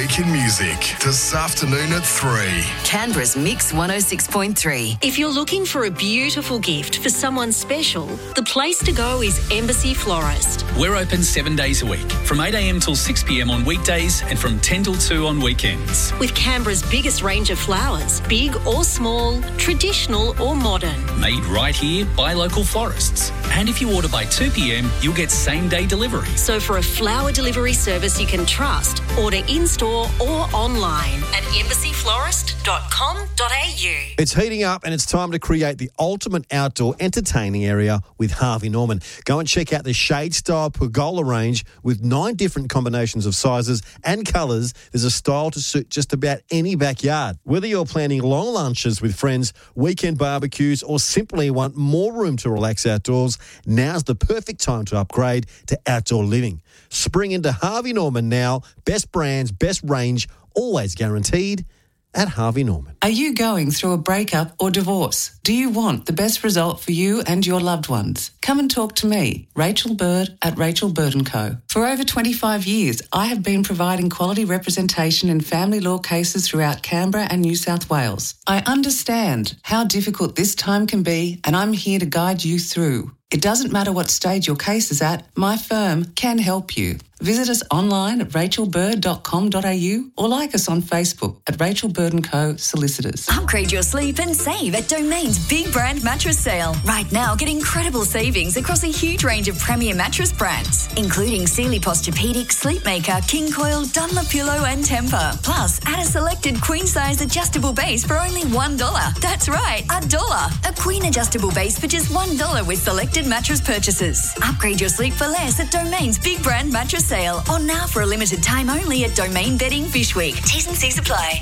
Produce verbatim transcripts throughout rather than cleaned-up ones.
week in music. This afternoon at three. Canberra's Mix one oh six point three. If you're looking for a beautiful gift for someone special, the place to go is Embassy Florist. We're open seven days a week, from eight a m till six p m on weekdays and from ten till two on weekends. With Canberra's biggest range of flowers, big or small, traditional or modern. Made right here by local florists. And if you order by two p m, you'll get same-day delivery. So for a flower delivery service you can trust, order in-store or online at embassy florist dot com dot a u. It's heating up and it's time to create the ultimate outdoor entertaining area with Harvey Norman. Go and check out the shade-style pergola range with nine different combinations of sizes and colours. There's a style to suit just about any backyard. Whether you're planning long lunches with friends, weekend barbecues, or simply want more room to relax outdoors, now's the perfect time to upgrade to outdoor living. Spring into Harvey Norman now. Best brands, best range, always guaranteed at Harvey Norman. Are you going through a breakup or divorce? Do you want the best result for you and your loved ones? Come and talk to me, Rachel Bird at Rachel Bird and Co. For over twenty-five years, I have been providing quality representation in family law cases throughout Canberra and New South Wales. I understand how difficult this time can be, and I'm here to guide you through. It doesn't matter what stage your case is at, my firm can help you. Visit us online at rachel bird dot com dot a u or like us on Facebook at Rachel Bird and Co. Solicitors. Upgrade your sleep and save at Domain's Big Brand Mattress Sale. Right now, get incredible savings across a huge range of premier mattress brands, including Sealy Posturepedic, Sleepmaker, King Coil, Dunlopillow and Tempur. Plus, add a selected queen-size adjustable base for only one dollar. That's right, a dollar. A queen adjustable base for just one dollar with selected mattress purchases. Upgrade your sleep for less at Domain's Big Brand Mattress Sale, or now for a limited time only at Domain Bedding Fish Week. T's and C's apply.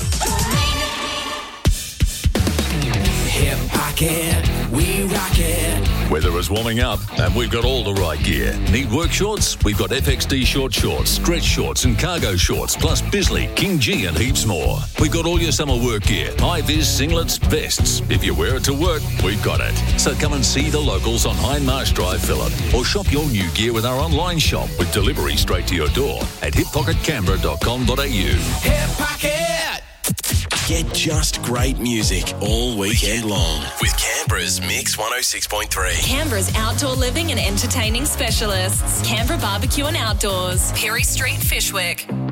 Hip Pocket, we rock it. Weather is warming up and we've got all the right gear. Need work shorts? We've got F X D short shorts, stretch shorts and cargo shorts, plus Bisley, King G and heaps more. We've got all your summer work gear, high-vis singlets, vests. If you wear it to work, we've got it. So come and see the locals on Hindmarsh Drive, Phillip, or shop your new gear with our online shop with delivery straight to your door at hip pocket canberra dot com dot a u. Hip Pocket! Get just great music all weekend long with Canberra's Mix one oh six point three. Canberra's outdoor living and entertaining specialists. Canberra Barbecue and Outdoors. Perry Street, Fishwick.